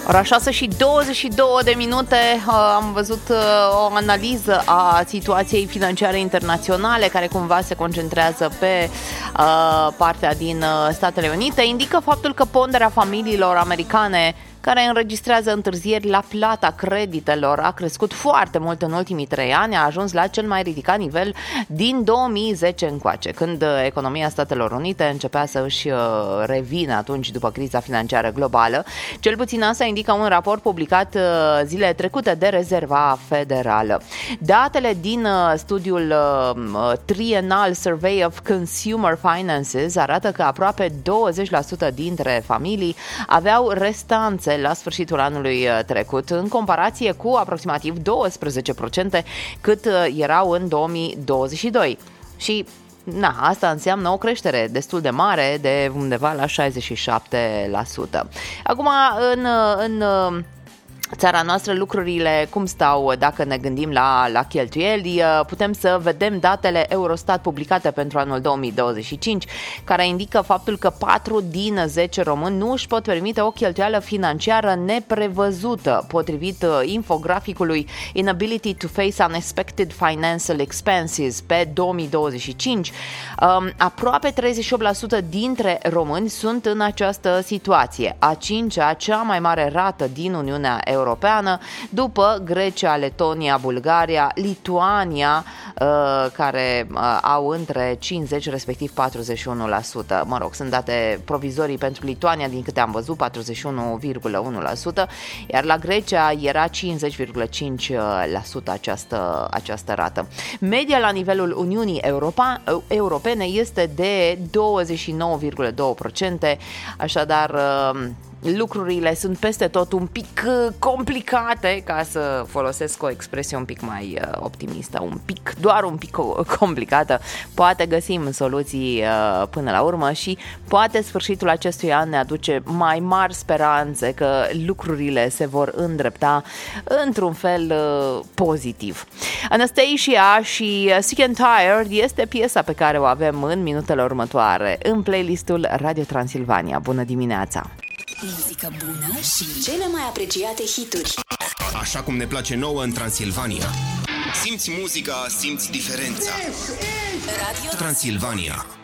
Ora 6:22 am văzut o analiză a situației financiare internaționale care cumva se concentrează pe partea din Statele Unite. Indică faptul că ponderea familiilor americane care înregistrează întârzieri la plata creditelor a crescut foarte mult în ultimii 3 ani, a ajuns la cel mai ridicat nivel din 2010 încoace, când economia Statelor Unite începea să își revină atunci după criza financiară globală. Cel puțin asta indică un raport publicat zilele trecute de Rezerva Federală. Datele din studiul Triennial Survey of Consumer Finances arată că aproape 20% dintre familii aveau restanțe la sfârșitul anului trecut, în comparație cu aproximativ 12% cât erau în 2022. Și asta înseamnă o creștere destul de mare, de undeva la 67%. Acum, în țara noastră lucrurile cum stau dacă ne gândim la cheltuieli? Putem să vedem datele Eurostat publicate pentru anul 2025, care indică faptul că 4 din 10 români nu își pot permite o cheltuială financiară neprevăzută, potrivit infograficului Inability to Face Unexpected Financial Expenses pe 2025. Aproape 38% dintre români sunt în această situație, a 5-a cea mai mare rată din Uniunea Europeană, după Grecia, Letonia, Bulgaria, Lituania, care au între 50 respectiv 41%. Mă rog, sunt date provizorii pentru Lituania, din câte am văzut, 41,1%, iar la Grecia era 50,5% această rată. Media la nivelul Uniunii Europene este de 29,2%, așadar lucrurile sunt peste tot un pic complicate, ca să folosesc o expresie un pic mai optimistă, doar un pic complicată. Poate găsim soluții până la urmă și poate sfârșitul acestui an ne aduce mai mari speranțe că lucrurile se vor îndrepta într-un fel pozitiv. Anastasia și Sick and Tired este piesa pe care o avem în minutele următoare în playlistul Radio Transilvania. Bună dimineața! Muzică bună și cele mai apreciate hituri. Așa cum ne place nouă în Transilvania. Simți muzica, simți diferența. Radio Transilvania.